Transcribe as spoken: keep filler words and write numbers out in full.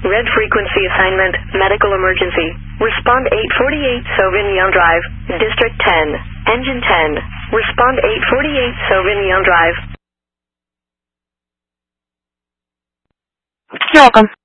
Red frequency assignment, medical emergency. Respond eight forty-eight Sauvignon Drive, District ten, Engine ten. Respond eight forty-eight Sauvignon Drive. You're welcome.